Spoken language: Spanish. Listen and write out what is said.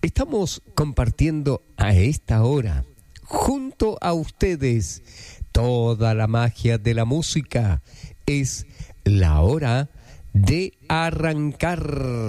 Estamos compartiendo a esta hora, junto a ustedes, toda la magia de la música. Es la hora de arrancar.